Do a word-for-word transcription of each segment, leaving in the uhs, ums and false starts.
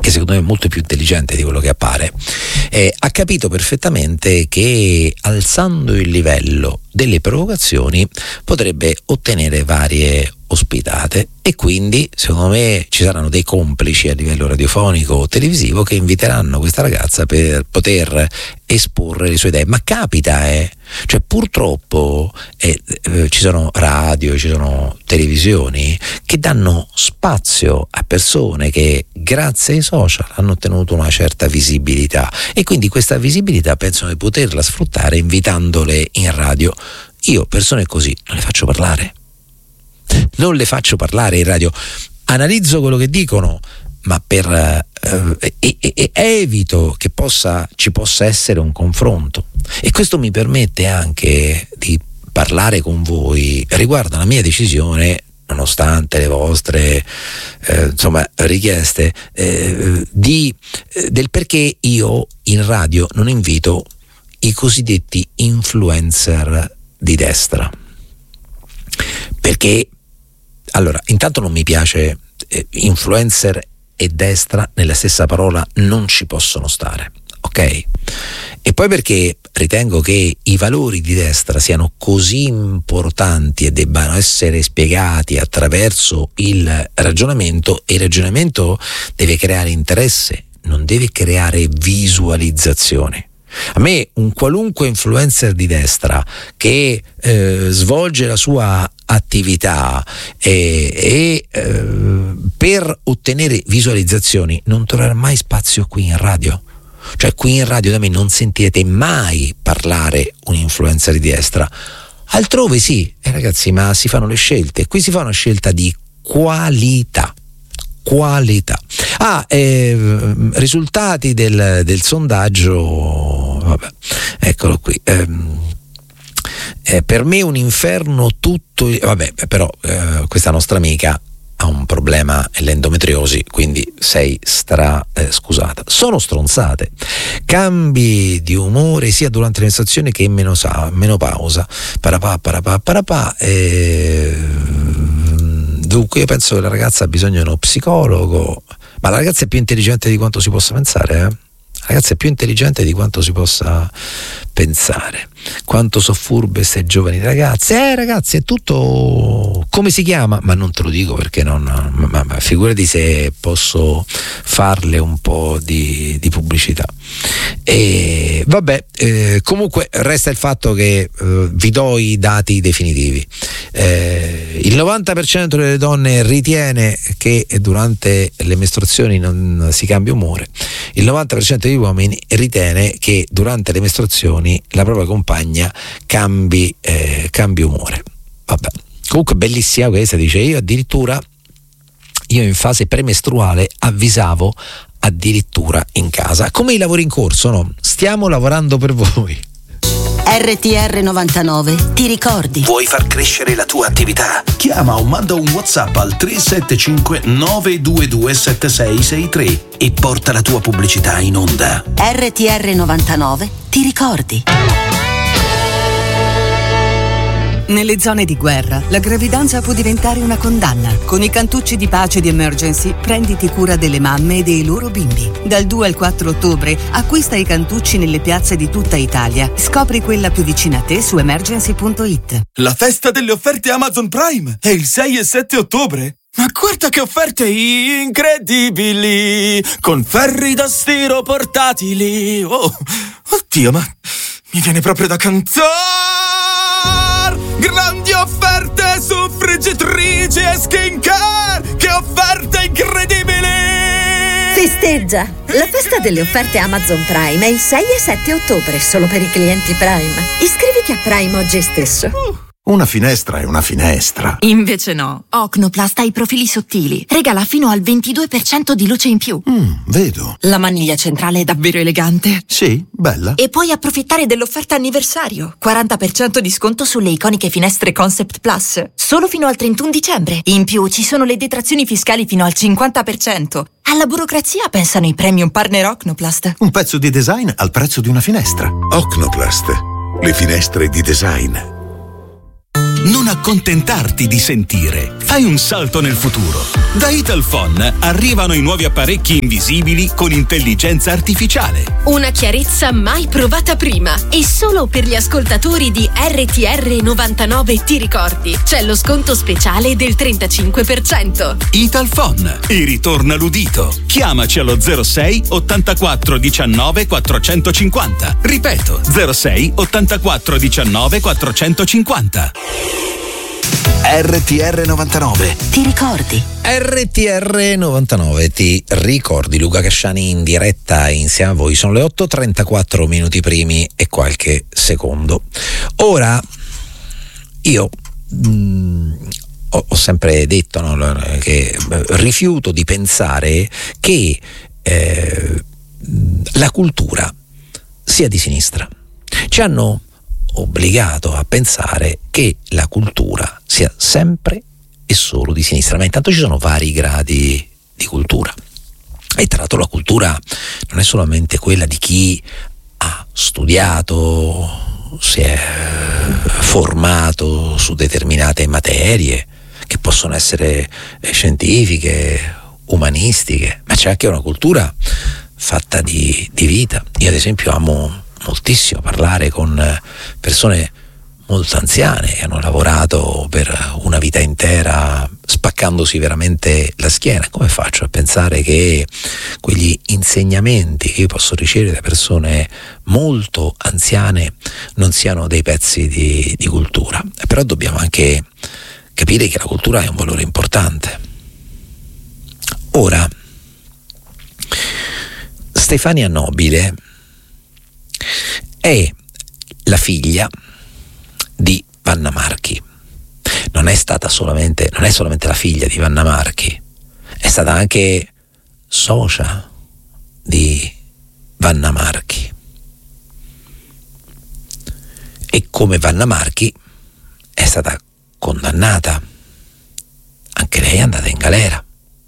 che secondo me è molto più intelligente di quello che appare, eh, ha capito perfettamente che alzando il livello delle provocazioni potrebbe ottenere varie ospitate, e quindi secondo me ci saranno dei complici a livello radiofonico o televisivo che inviteranno questa ragazza per poter esporre le sue idee. Ma capita, eh cioè purtroppo eh, eh, ci sono radio, ci sono televisioni che danno spazio a persone che grazie ai social hanno ottenuto una certa visibilità, e quindi questa visibilità pensano di poterla sfruttare invitandole in radio. Io persone così non le faccio parlare, non le faccio parlare in radio, analizzo quello che dicono, ma per eh, e, e, e evito che possa ci possa essere un confronto, e questo mi permette anche di parlare con voi riguardo alla mia decisione, nonostante le vostre eh, insomma richieste, eh, di eh, del perché io in radio non invito i cosiddetti influencer di destra. Perché allora, intanto non mi piace, eh, influencer e destra nella stessa parola non ci possono stare, ok? E poi perché ritengo che i valori di destra siano così importanti e debbano essere spiegati attraverso il ragionamento, e il ragionamento deve creare interesse, non deve creare visualizzazione. A me un qualunque influencer di destra che eh, svolge la sua attività e, e eh, per ottenere visualizzazioni non troverà mai spazio qui in radio. Cioè qui in radio da me non sentirete mai parlare un influencer di destra. Altrove sì, eh, ragazzi, ma si fanno le scelte. Qui si fa una scelta di qualità. Qualità. Ah, eh, risultati del, del sondaggio, vabbè, eccolo qui. Eh, eh, per me un inferno tutto, vabbè, però eh, questa nostra amica ha un problema, è l'endometriosi, quindi sei stra eh, scusata. Sono stronzate, cambi di umore sia durante le menstruazioni che in menosa, menopausa, parapà parapà parapà. Eh, dunque io penso che la ragazza ha bisogno di uno psicologo, ma la ragazza è più intelligente di quanto si possa pensare, eh? La ragazza è più intelligente di quanto si possa pensare. Quanto so furbe ste giovani ragazze. Eh ragazzi, è tutto, come si chiama? Ma non te lo dico perché non, ma, ma figurati se posso farle un po' di, di pubblicità. E vabbè, eh, comunque resta il fatto che eh, vi do i dati definitivi. Eh, il novanta per cento delle donne ritiene che durante le mestruazioni non si cambia umore. Il novanta per cento degli uomini ritiene che durante le mestruazioni la propria compagna cambi, eh, cambi umore. Vabbè, comunque bellissima questa, dice: io addirittura io in fase premestruale avvisavo addirittura in casa. Come i lavori in corso, no? Stiamo lavorando per voi. R T R novantanove, ti ricordi? Vuoi far crescere la tua attività? Chiama o manda un WhatsApp al tre sette cinque nove due due sette sei sei tre e porta la tua pubblicità in onda. R T R novantanove, ti ricordi? Nelle zone di guerra, la gravidanza può diventare una condanna. Con i cantucci di pace di Emergency, prenditi cura delle mamme e dei loro bimbi. Dal due al quattro ottobre, acquista i cantucci nelle piazze di tutta Italia. Scopri quella più vicina a te su emergency punto it. La festa delle offerte Amazon Prime è il sei e sette ottobre. Ma guarda che offerte incredibili! Con ferri da stiro portatili. Oh, oddio, ma mi viene proprio da cantare! Grandi offerte su friggitrici e skincare! Che offerte incredibili! Festeggia! La festa delle offerte Amazon Prime è il sei e sette ottobre, solo per i clienti Prime. Iscriviti a Prime oggi stesso. Uh. Una finestra è una finestra. Invece no. Ocnoplast ha i profili sottili. Regala fino al ventidue per cento di luce in più. Mm, vedo. La maniglia centrale è davvero elegante. Sì, bella. E puoi approfittare dell'offerta anniversario. quaranta per cento di sconto sulle iconiche finestre Concept Plus. Solo fino al trentuno dicembre. In più ci sono le detrazioni fiscali fino al cinquanta per cento. Alla burocrazia pensano i premium partner Ocnoplast. Un pezzo di design al prezzo di una finestra. Ocnoplast. Le finestre di design. Non accontentarti di sentire. Fai un salto nel futuro. Da Italphone arrivano i nuovi apparecchi invisibili con intelligenza artificiale. Una chiarezza mai provata prima. E solo per gli ascoltatori di R T R novantanove Ti ricordi. C'è lo sconto speciale del trentacinque per cento. Italphone. E ritorna l'udito. Chiamaci allo zero sei ottantaquattro diciannove quattrocentocinquanta. Ripeto, zero sei ottantaquattro diciannove quattrocentocinquanta. R T R novantanove. Ti ricordi? R T R novantanove, ti ricordi? Luca Casciani in diretta insieme a voi. Sono le otto e trentaquattro minuti primi e qualche secondo. Ora, io mh, ho, ho sempre detto, no, che rifiuto di pensare che eh, la cultura sia di sinistra. Ci hanno obbligato a pensare che la cultura sia sempre e solo di sinistra, ma intanto ci sono vari gradi di cultura, e tra l'altro la cultura non è solamente quella di chi ha studiato, si è formato su determinate materie che possono essere scientifiche, umanistiche, ma c'è anche una cultura fatta di, di vita. Io ad esempio amo moltissimo parlare con persone molto anziane che hanno lavorato per una vita intera spaccandosi veramente la schiena. Come faccio a pensare che quegli insegnamenti che io posso ricevere da persone molto anziane non siano dei pezzi di, di cultura? Però dobbiamo anche capire che la cultura è un valore importante. Ora, Stefania Nobile è la figlia di Vanna Marchi. Non è stata solamente, non è solamente la figlia di Vanna Marchi, è stata anche socia di Vanna Marchi. E come Vanna Marchi è stata condannata. Anche lei è andata in galera.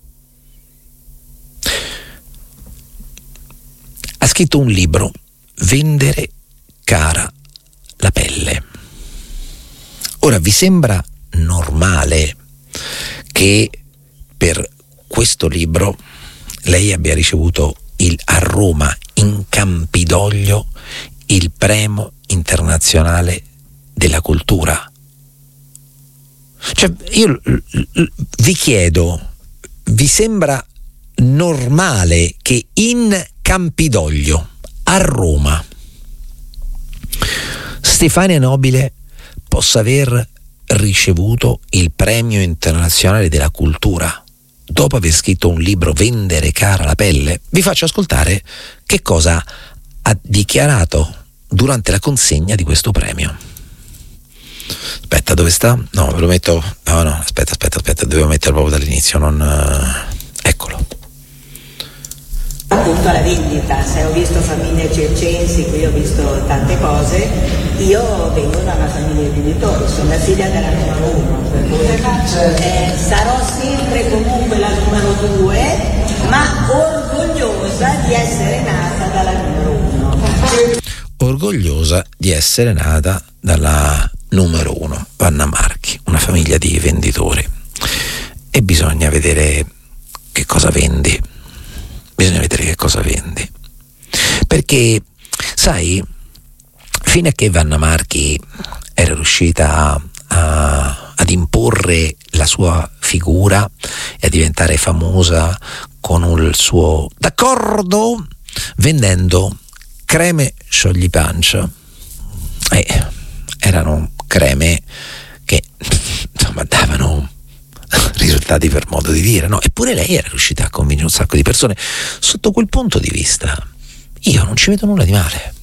Ha scritto un libro, Vendere cara la pelle. Ora, vi sembra normale che per questo libro lei abbia ricevuto il, a Roma, in Campidoglio, il premio internazionale della cultura? Cioè, io vi chiedo, vi sembra normale che in Campidoglio, a Roma, Stefania Nobile possa aver ricevuto il premio internazionale della cultura dopo aver scritto un libro, Vendere cara la pelle? Vi faccio ascoltare che cosa ha dichiarato durante la consegna di questo premio. Aspetta, dove sta? No, ve lo metto. No, no, aspetta, aspetta, aspetta, dovevo metterlo proprio dall'inizio, non. Eccolo. Appunto alla vendita, se ho visto famiglie circensi, qui ho visto tante cose, io vengo da una famiglia di venditori, sono la figlia della numero uno, per cui eh, sarò sempre comunque la numero due, ma orgogliosa di essere nata dalla numero uno. Orgogliosa di essere nata dalla numero uno, Vanna Marchi, una famiglia di venditori. E bisogna vedere che cosa vendi. Bisogna vedere che cosa vendi, perché sai, fino a che Vanna Marchi era riuscita a, a, ad imporre la sua figura e a diventare famosa con il suo d'accordo, vendendo creme sciogli-pancia, eh, erano creme che insomma davano risultati, per modo di dire, no? Eppure lei era riuscita a convincere un sacco di persone. Sotto quel punto di vista io non ci vedo nulla di male.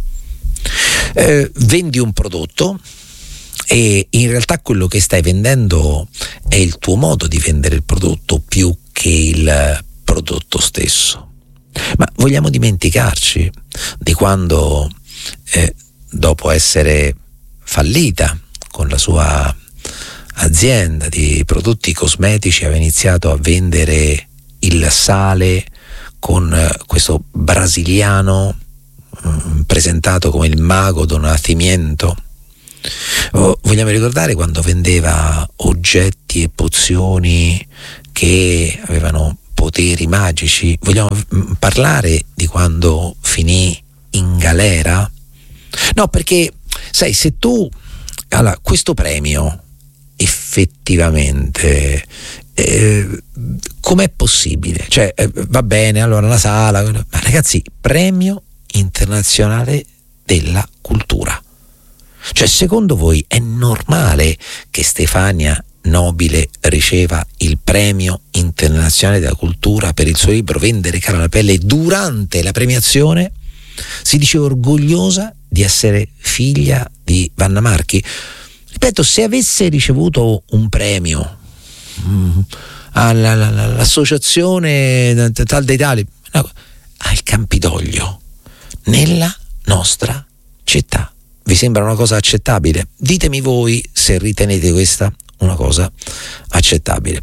Eh, vendi un prodotto e in realtà quello che stai vendendo è il tuo modo di vendere il prodotto più che il prodotto stesso. Ma vogliamo dimenticarci di quando eh, dopo essere fallita con la sua azienda di prodotti cosmetici aveva iniziato a vendere il sale con questo brasiliano mh, presentato come il mago do nascimento, Oh, vogliamo ricordare quando vendeva oggetti e pozioni che avevano poteri magici? Vogliamo parlare di quando finì in galera? No, perché sai, se tu allora, questo premio effettivamente eh, com'è possibile? Cioè eh, va bene, allora la sala, ma ragazzi, premio internazionale della cultura. Cioè, secondo voi è normale che Stefania Nobile riceva il premio internazionale della cultura per il suo libro Vendere cara la pelle? Durante la premiazione si dice orgogliosa di essere figlia di Vanna Marchi. Ripeto, se avesse ricevuto un premio mm, alla, alla, all'associazione tal dei tali, no, al Campidoglio nella nostra città, vi sembra una cosa accettabile? Ditemi voi se ritenete questa una cosa accettabile.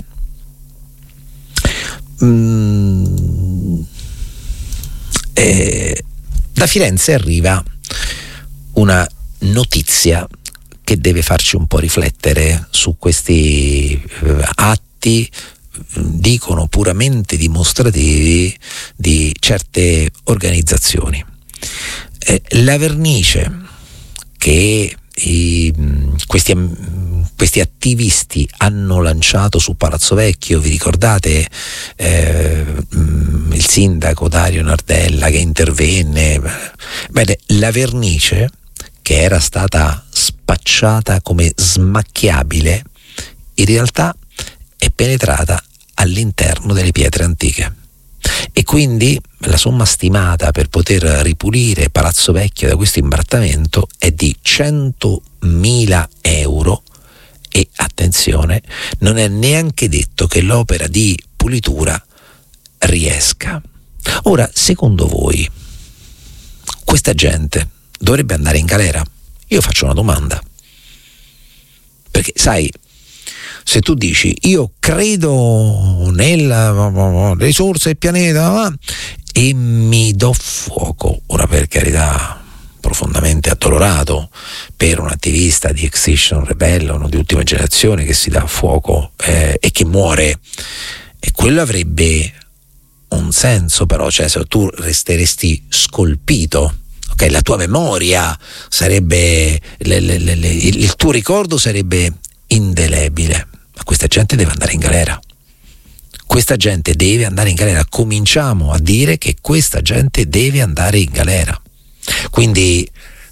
Mm, eh, da Firenze arriva una notizia che deve farci un po' riflettere su questi eh, atti, dicono puramente dimostrativi, di certe organizzazioni. Eh, la vernice che i, questi, questi attivisti hanno lanciato su Palazzo Vecchio, vi ricordate eh, il sindaco Dario Nardella che intervenne? Bene, la vernice che era stata spacciata come smacchiabile in realtà è penetrata all'interno delle pietre antiche, e quindi la somma stimata per poter ripulire Palazzo Vecchio da questo imbrattamento è di centomila euro, e attenzione, non è neanche detto che l'opera di pulitura riesca. Ora, secondo voi questa gente dovrebbe andare in galera? Io faccio una domanda, perché sai, se tu dici io credo nella risorsa del pianeta e mi do fuoco, ora per carità profondamente addolorato per un attivista di Extinction Rebellion di ultima generazione che si dà fuoco eh, e che muore, e quello avrebbe un senso, però cioè se tu resteresti scolpito, ok, la tua memoria sarebbe le, le, le, le, il, il tuo ricordo sarebbe indelebile. Ma questa gente deve andare in galera. Questa gente deve andare in galera. Cominciamo a dire che questa gente deve andare in galera. Quindi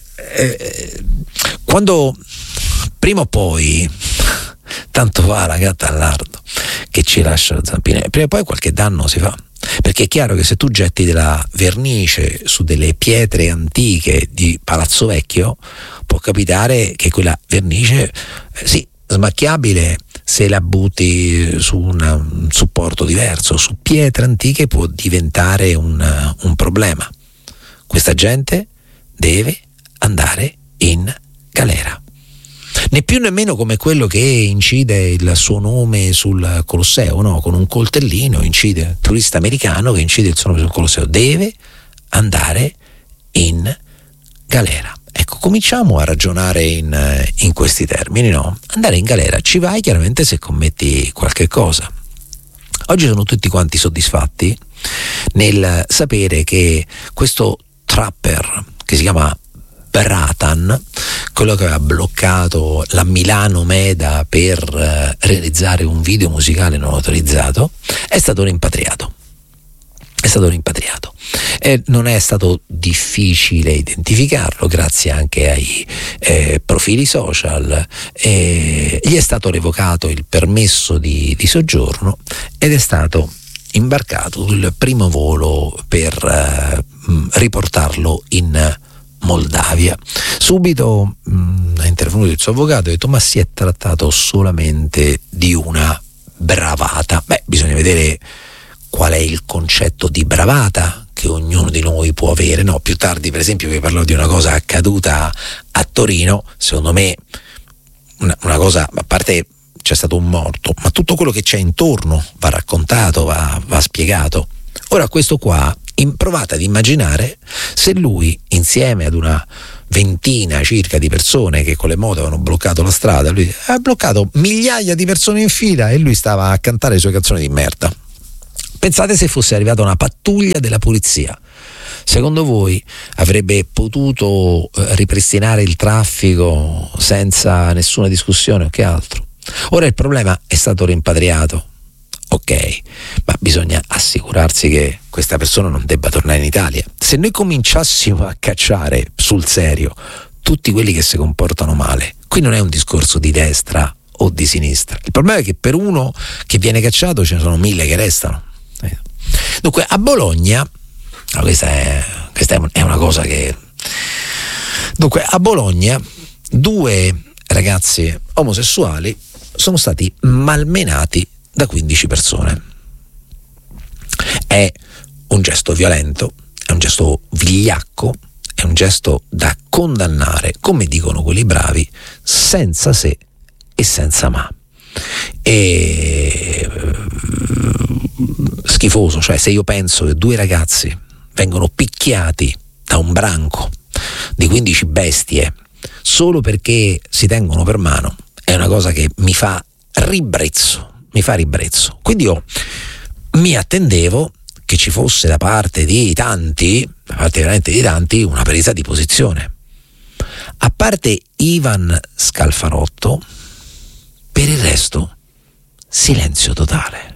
eh, quando prima o poi, tanto va la gatta all'ardo che ci lascia lo zampino, prima o poi qualche danno si fa, perché è chiaro che se tu getti della vernice su delle pietre antiche di Palazzo Vecchio può capitare che quella vernice eh, sì, smacchiabile, se la butti su una, un supporto diverso, su pietre antiche, può diventare un, un problema. Questa gente deve andare in galera. Né più né meno come quello che incide il suo nome sul Colosseo, no? Con un coltellino incide, il turista americano che incide il suo nome sul Colosseo, deve andare in galera. Ecco, cominciamo a ragionare in, in questi termini, no? Andare in galera ci vai chiaramente se commetti qualche cosa. Oggi sono tutti quanti soddisfatti nel sapere che questo trapper che si chiama Bratan, quello che aveva bloccato la Milano Meda per eh, realizzare un video musicale non autorizzato, è stato rimpatriato. È stato rimpatriato. E non è stato difficile identificarlo grazie anche ai eh, profili social. Eh, gli è stato revocato il permesso di, di soggiorno ed è stato imbarcato sul primo volo per eh, riportarlo in Moldavia. Subito mh, è intervenuto il suo avvocato e ha detto: ma si è trattato solamente di una bravata. Beh, bisogna vedere qual è il concetto di bravata che ognuno di noi può avere, no? Più tardi, per esempio, vi parlerò di una cosa accaduta a Torino. Secondo me una, una cosa, a parte c'è stato un morto, ma tutto quello che c'è intorno va raccontato, va, va spiegato. Ora questo qua, in, provate ad immaginare se lui, insieme ad una ventina circa di persone che con le moto avevano bloccato la strada, lui ha bloccato migliaia di persone in fila e lui stava a cantare le sue canzoni di merda. Pensate se fosse arrivata una pattuglia della polizia, secondo voi avrebbe potuto ripristinare il traffico senza nessuna discussione o che altro? Ora il problema è stato rimpatriato, ok, ma bisogna assicurarsi che questa persona non debba tornare in Italia. Se noi cominciassimo a cacciare sul serio tutti quelli che si comportano male, qui non è un discorso di destra o di sinistra, il problema è che per uno che viene cacciato ce ne sono mille che restano. Dunque a Bologna, questa è, questa è una cosa che dunque a Bologna due ragazzi omosessuali sono stati malmenati da quindici persone. È un gesto violento, è un gesto vigliacco, è un gesto da condannare, come dicono quelli bravi, senza se e senza ma. E schifoso, cioè se io penso che due ragazzi vengono picchiati da un branco di quindici bestie solo perché si tengono per mano, è una cosa che mi fa ribrezzo, mi fa ribrezzo. Quindi io mi attendevo che ci fosse da parte di tanti, da parte veramente di tanti, una presa di posizione. A parte Ivan Scalfarotto, per il resto silenzio totale.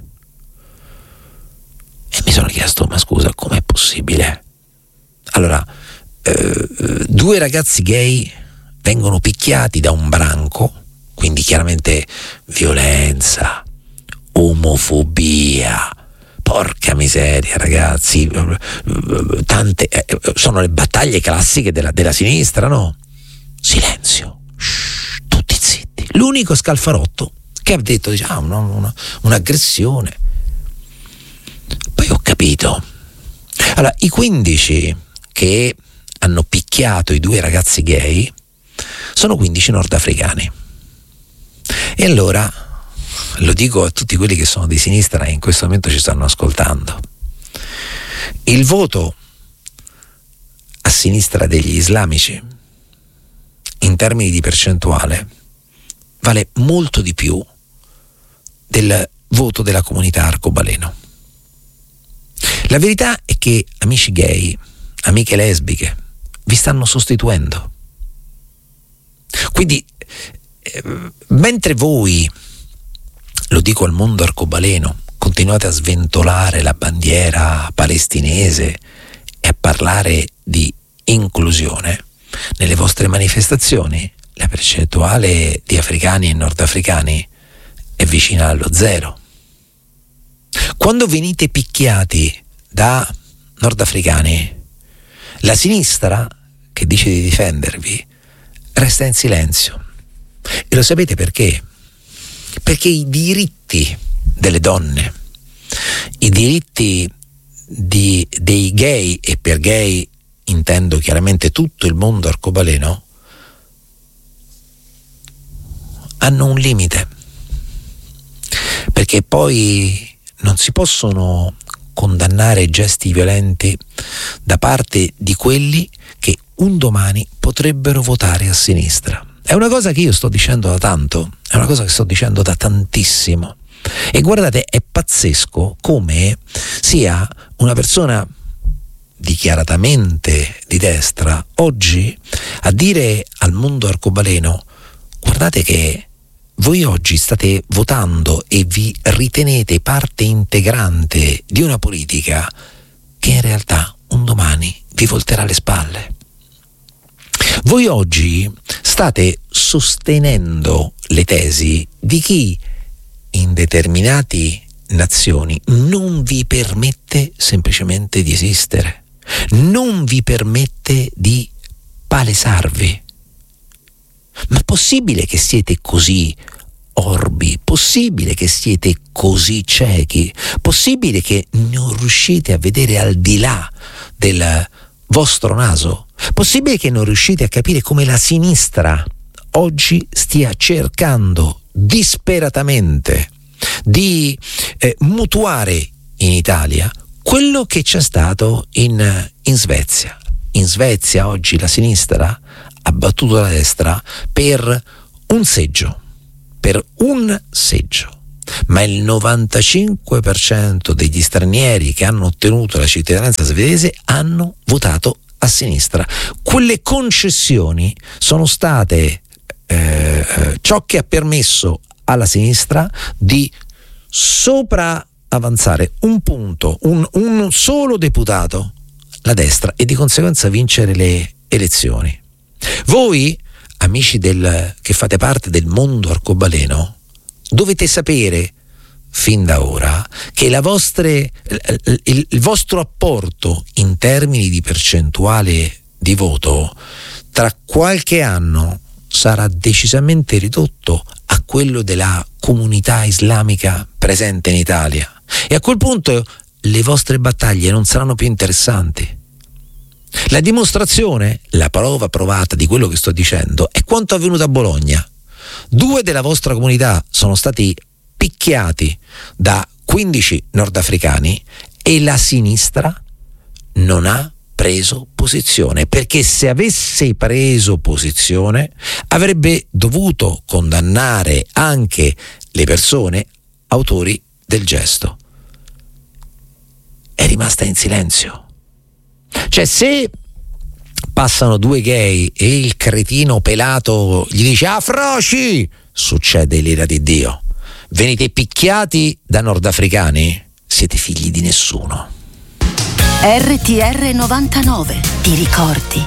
E mi sono chiesto, ma scusa, com'è possibile? Allora, eh, due ragazzi gay vengono picchiati da un branco, quindi chiaramente violenza, omofobia, porca miseria ragazzi, tante, eh, sono le battaglie classiche della, della sinistra, no? Silenzio, shh, tutti zitti. L'unico Scalfarotto che ha detto, diciamo, ah, una, una, un'aggressione. Poi ho capito. Allora, i quindici che hanno picchiato i due ragazzi gay sono quindici nordafricani. E allora lo dico a tutti quelli che sono di sinistra e in questo momento ci stanno ascoltando: il voto a sinistra degli islamici in termini di percentuale vale molto di più del voto della comunità arcobaleno. La verità è che amici gay, amiche lesbiche, vi stanno sostituendo. Quindi eh, mentre voi, lo dico al mondo arcobaleno, continuate a sventolare la bandiera palestinese e a parlare di inclusione, nelle vostre manifestazioni la percentuale di africani e nordafricani è vicina allo zero. Quando venite picchiati da nordafricani, la sinistra, che dice di difendervi, resta in silenzio. E lo sapete perché? Perché i diritti delle donne, i diritti di, dei gay, e per gay intendo chiaramente tutto il mondo arcobaleno, hanno un limite, perché poi non si possono condannare gesti violenti da parte di quelli che un domani potrebbero votare a sinistra. È una cosa che io sto dicendo da tanto, è una cosa che sto dicendo da tantissimo. E guardate, è pazzesco come sia una persona dichiaratamente di destra oggi a dire al mondo arcobaleno: guardate che voi oggi state votando e vi ritenete parte integrante di una politica che in realtà un domani vi volterà le spalle. Voi oggi state sostenendo le tesi di chi in determinate nazioni non vi permette semplicemente di esistere, non vi permette di palesarvi. Ma possibile che siete così orbi? Possibile che siete così ciechi? Possibile che non riuscite a vedere al di là del vostro naso? Possibile che non riuscite a capire come la sinistra oggi stia cercando disperatamente di eh, mutuare in Italia quello che c'è stato in, in Svezia, in Svezia oggi la sinistra ha battuto la destra per un seggio, per un seggio. Ma il novantacinque per cento degli stranieri che hanno ottenuto la cittadinanza svedese hanno votato a sinistra. Quelle concessioni sono state eh, ciò che ha permesso alla sinistra di sopra avanzare un punto, un, un solo deputato, la destra, e di conseguenza vincere le elezioni. Voi, amici del, che fate parte del mondo arcobaleno, dovete sapere fin da ora che la vostre, il, il, il vostro apporto in termini di percentuale di voto tra qualche anno sarà decisamente ridotto a quello della comunità islamica presente in Italia, e a quel punto le vostre battaglie non saranno più interessanti. La dimostrazione, la prova provata di quello che sto dicendo è quanto avvenuto a Bologna. Due della vostra comunità sono stati picchiati da quindici nordafricani e la sinistra non ha preso posizione, perché se avesse preso posizione avrebbe dovuto condannare anche le persone autori del gesto. È rimasta in silenzio. Cioè, se passano due gay e il cretino pelato gli dice "ah, froci", succede l'ira di Dio. Venite picchiati da nordafricani? Siete figli di nessuno. R T R novantanove, ti ricordi?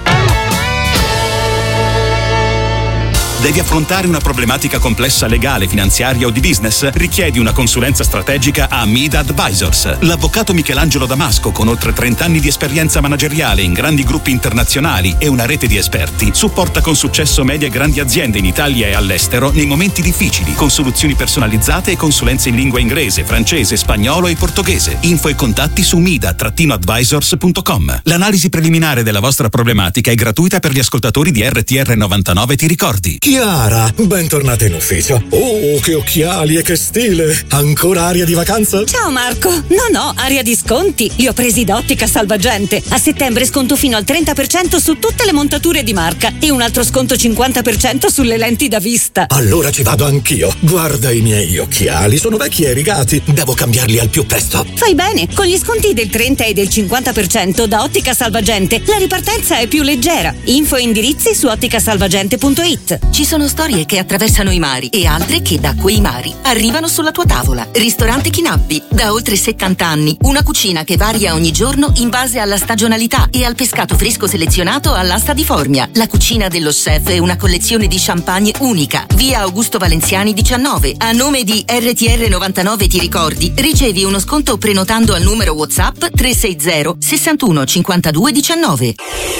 Devi affrontare una problematica complessa legale, finanziaria o di business? Richiedi una consulenza strategica a Mida Advisors. L'avvocato Michelangelo Damasco, con oltre trenta anni di esperienza manageriale in grandi gruppi internazionali e una rete di esperti, supporta con successo medie e grandi aziende in Italia e all'estero nei momenti difficili, con soluzioni personalizzate e consulenze in lingua inglese, francese, spagnolo e portoghese. Info e contatti su mida advisors punto com. L'analisi preliminare della vostra problematica è gratuita per gli ascoltatori di R T R novantanove, ti ricordi? Chiara, bentornata in ufficio. Oh, che occhiali e che stile! Ancora aria di vacanza? Ciao Marco! No, no, aria di sconti. Li ho presi da Ottica Salvagente. A settembre sconto fino al trenta per cento su tutte le montature di marca e un altro sconto cinquanta per cento sulle lenti da vista. Allora ci vado anch'io. Guarda i miei occhiali, sono vecchi e rigati. Devo cambiarli al più presto. Fai bene, con gli sconti del trenta e del cinquanta per cento da Ottica Salvagente la ripartenza è più leggera. Info e indirizzi su ottica salvagente punto it. Ci sono storie che attraversano i mari e altre che da quei mari arrivano sulla tua tavola. Ristorante Chinappi, da oltre settanta anni. Una cucina che varia ogni giorno in base alla stagionalità e al pescato fresco selezionato all'asta di Formia. La cucina dello chef è una collezione di champagne unica. Via Augusto Valenziani diciannove. A nome di R T R novantanove, ti ricordi? Ricevi uno sconto prenotando al numero WhatsApp tre sei zero sessantuno cinquantadue diciannove.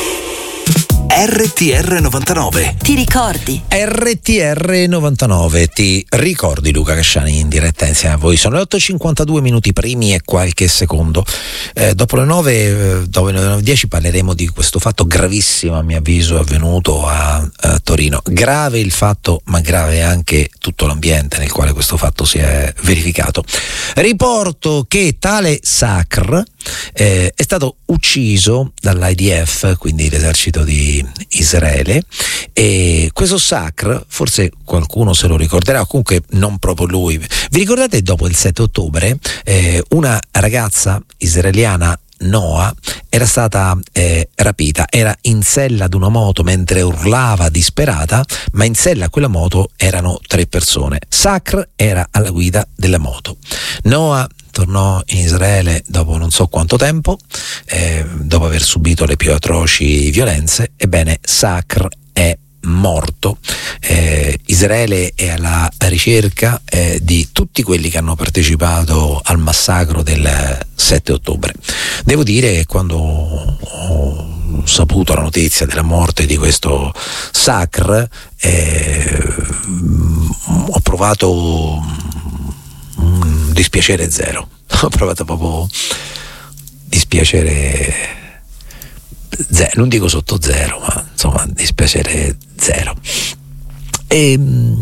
R T R novantanove. Ti ricordi? R T R novantanove, ti ricordi? Luca Casciani in diretta insieme a voi. Sono le otto e cinquantadue minuti primi e qualche secondo. Eh, dopo le nove, dopo le nove e dieci parleremo di questo fatto gravissimo, a mio avviso, avvenuto a, a Torino. Grave il fatto, ma grave anche tutto l'ambiente nel quale questo fatto si è verificato. Riporto che tale Sacr eh, è stato ucciso dall'I D F, quindi l'esercito di Israele, e questo Sacr, forse qualcuno se lo ricorderà, comunque non proprio lui. Vi ricordate dopo il sette ottobre eh, una ragazza israeliana, Noah, era stata eh, rapita, era in sella ad una moto mentre urlava disperata, ma in sella a quella moto erano tre persone. Sacr era alla guida della moto. Noah tornò in Israele dopo non so quanto tempo, eh, dopo aver subito le più atroci violenze. Ebbene, Sacr è morto. Eh, Israele è alla ricerca eh, di tutti quelli che hanno partecipato al massacro del sette ottobre. Devo dire che quando ho saputo la notizia della morte di questo Sacr eh, ho provato un dispiacere zero. Ho provato proprio dispiacere zero, non dico sotto zero, ma insomma dispiacere zero. E,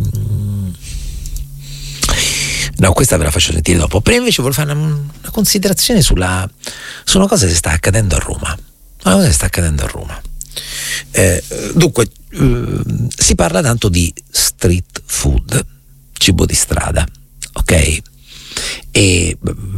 no, questa ve la faccio sentire dopo. Prima invece volevo fare una, una considerazione sulla, su una cosa che sta accadendo a Roma. Una cosa che sta accadendo a Roma. Eh, dunque, eh, si parla tanto di street food, cibo di strada, ok? E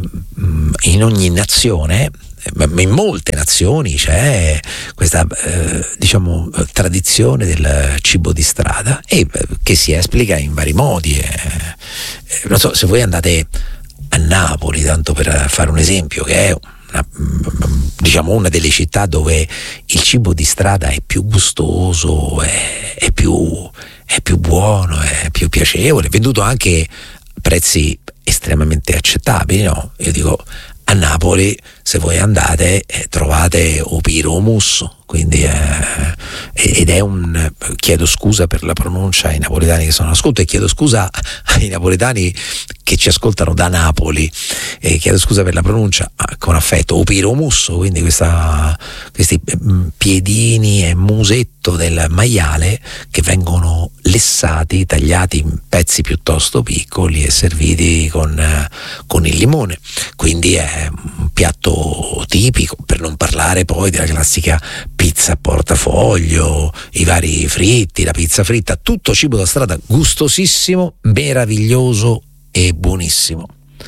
in ogni nazione, in molte nazioni, c'è questa eh, diciamo tradizione del cibo di strada, e che si esplica in vari modi. Eh, non so, se voi andate a Napoli, tanto per fare un esempio, che è una, diciamo una delle città dove il cibo di strada è più gustoso, è, è più è più buono, è più piacevole, venduto anche a prezzi estremamente accettabili, no? Io dico, a Napoli, se voi andate, eh, trovate Opiro Musso, quindi eh, ed è un, chiedo scusa per la pronuncia ai napoletani che sono all'ascolto, e chiedo scusa ai napoletani che ci ascoltano da Napoli, e chiedo scusa per la pronuncia, con affetto. Opiro Musso, quindi questa, questi piedini e musetto del maiale che vengono lessati, tagliati in pezzi piuttosto piccoli e serviti con, con il limone, quindi è un piatto tipico, per non parlare poi della classica pizza a portafoglio, i vari fritti, la pizza fritta, tutto cibo da strada gustosissimo, meraviglioso e buonissimo.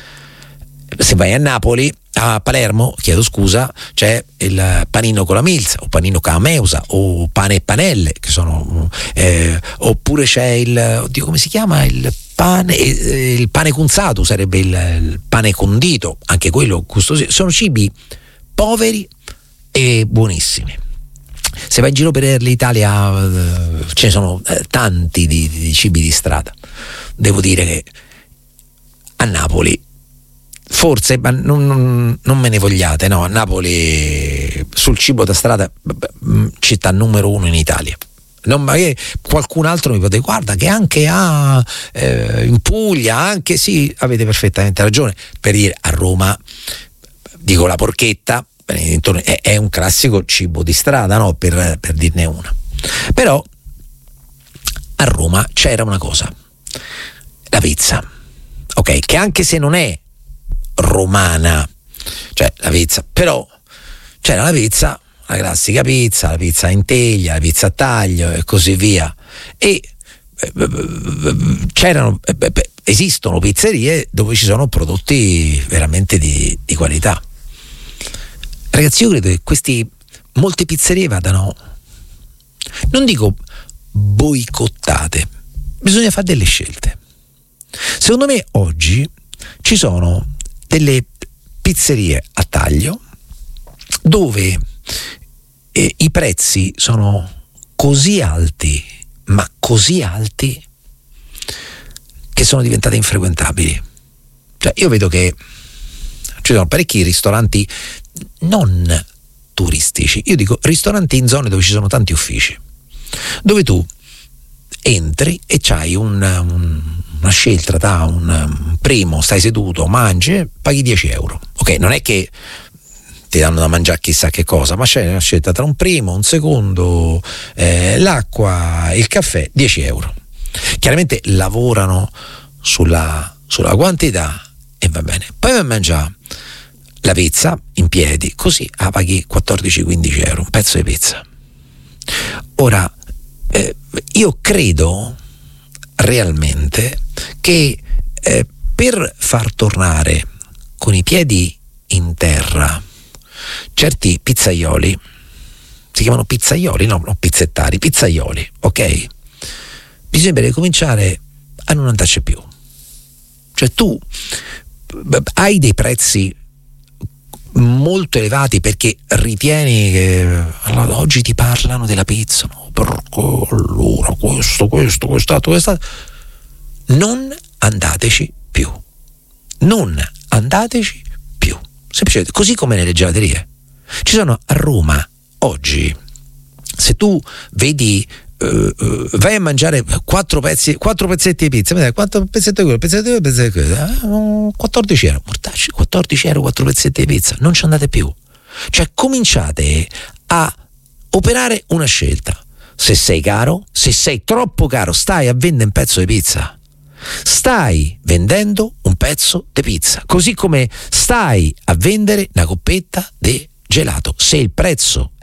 Se vai a Napoli, a Palermo, chiedo scusa, c'è il panino con la milza, o panino con la meusa, o pane e panelle, che sono eh, oppure c'è il, oddio come si chiama, il pane, eh, il pane cunzato, sarebbe il, il pane condito, anche quello gustoso. Sono cibi poveri e buonissimi. Se vai in giro per l'Italia, eh, ce ne sono eh, tanti di, di cibi di strada. Devo dire che a Napoli, forse, ma non, non, non me ne vogliate, no, a Napoli sul cibo da strada, città numero uno in Italia. Non, magari qualcun altro mi potete, guarda che anche a eh, in Puglia, anche, sì, avete perfettamente ragione. Per dire, a Roma, dico la porchetta, è, è un classico cibo di strada, no? Per, per dirne una. Però a Roma c'era una cosa, la pizza, ok, che anche se non è romana, cioè la pizza, però c'era la pizza, la classica pizza, la pizza in teglia, la pizza a taglio e così via, e c'erano, esistono pizzerie dove ci sono prodotti veramente di, di qualità. Ragazzi, io credo che questi molte pizzerie vadano, non dico boicottate, bisogna fare delle scelte. Secondo me oggi ci sono delle pizzerie a taglio dove eh, i prezzi sono così alti, ma così alti, che sono diventate infrequentabili. Cioè, io vedo che ci sono parecchi ristoranti non turistici, io dico ristoranti in zone dove ci sono tanti uffici, dove tu entri e c'hai un, un, una scelta tra un, un primo, stai seduto, mangi, paghi dieci euro. Ok, non è che ti danno da mangiare chissà che cosa, ma c'è una scelta tra un primo, un secondo, eh, l'acqua, il caffè, dieci euro. Chiaramente lavorano sulla, sulla quantità e va bene. Poi vai a mangiare la pizza in piedi, così ah, paghi quattordici quindici euro, un pezzo di pizza. Ora, eh, io credo realmente che eh, per far tornare con i piedi in terra certi pizzaioli, si chiamano pizzaioli, no, no pizzettari, pizzaioli, ok? Bisognerebbe cominciare a non andarci più. Cioè tu hai dei prezzi molto elevati perché ritieni che allora, oggi ti parlano della pizza, no? Perché allora questo, questo, quest'altro, quest'altro. Non andateci più. Non andateci più. Semplicemente, così come nelle gelaterie. Ci sono a Roma oggi, se tu vedi Uh, uh, vai a mangiare quattro pezzi, quattro pezzetti di pizza, quattro pezzetti di quello, pezzetti di quello, pezzetti di quello, uh, quattordici euro, mortacci, quattordici euro, quattro pezzetti di pizza, non ci andate più. Cioè cominciate a operare una scelta. Se sei caro, se sei troppo caro, stai a vendere un pezzo di pizza. Stai vendendo un pezzo di pizza, così come stai a vendere una coppetta di gelato. Se il prezzo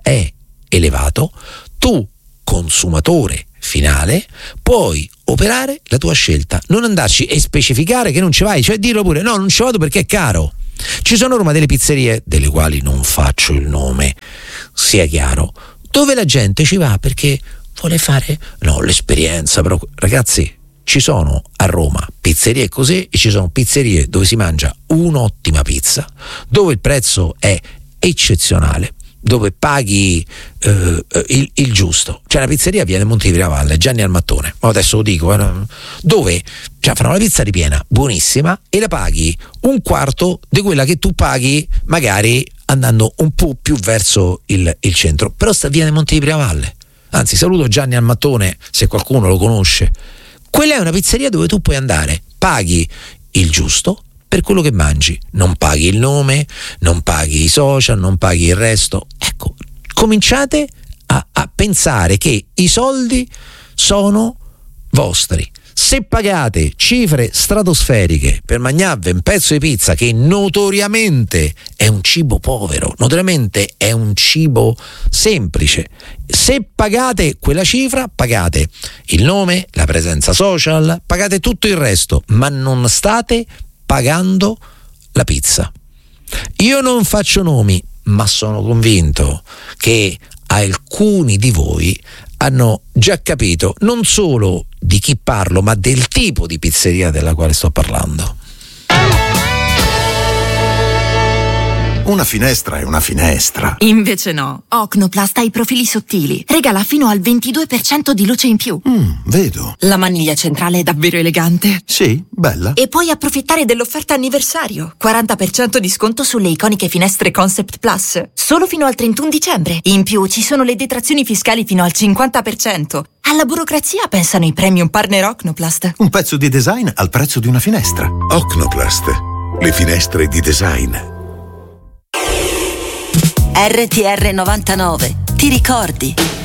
è elevato, tu consumatore finale puoi operare la tua scelta, non andarci e specificare che non ci vai, cioè dirlo pure, no, non ci vado perché è caro. Ci sono a Roma delle pizzerie, delle quali non faccio il nome, sia chiaro, dove la gente ci va perché vuole fare, no, l'esperienza, però ragazzi, ci sono a Roma pizzerie così e ci sono pizzerie dove si mangia un'ottima pizza, dove il prezzo è eccezionale, dove paghi eh, il, il giusto. C'è una pizzeria via del Monte di Viravalle, Gianni al Mattone, ma adesso lo dico, eh, dove cioè, fanno la pizza ripiena buonissima e la paghi un quarto di quella che tu paghi magari andando un po' più verso il, il centro, però sta via del Monte di Viravalle. Anzi, saluto Gianni al Mattone se qualcuno lo conosce. Quella è una pizzeria dove tu puoi andare, paghi il giusto per quello che mangi, non paghi il nome, non paghi i social, non paghi il resto. Ecco, cominciate a, a pensare che i soldi sono vostri. Se pagate cifre stratosferiche per mangiarvi un pezzo di pizza che notoriamente è un cibo povero, notoriamente è un cibo semplice, se pagate quella cifra, pagate il nome, la presenza social, pagate tutto il resto, ma non state pagando la pizza. Io non faccio nomi, ma sono convinto che alcuni di voi hanno già capito non solo di chi parlo, ma del tipo di pizzeria della quale sto parlando. Una finestra è una finestra. Invece no. Ocnoplast ha i profili sottili. Regala fino al ventidue per cento di luce in più. Mm, vedo. La maniglia centrale è davvero elegante. Sì, bella. E puoi approfittare dell'offerta anniversario. quaranta per cento di sconto sulle iconiche finestre Concept Plus. Solo fino al trentuno dicembre. In più ci sono le detrazioni fiscali fino al cinquanta per cento. Alla burocrazia pensano i premium partner Ocnoplast. Un pezzo di design al prezzo di una finestra. Ocnoplast. Le finestre di design. R T R novantanove, ti ricordi?